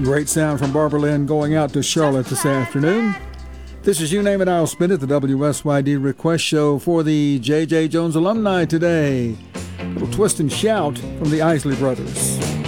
Great sound from Barbara Lynn going out to Charlotte this afternoon. This is You Name It, I'll Spin It, the WSYD request show for the J.J. Jones alumni today. A little twist and shout from the Isley Brothers.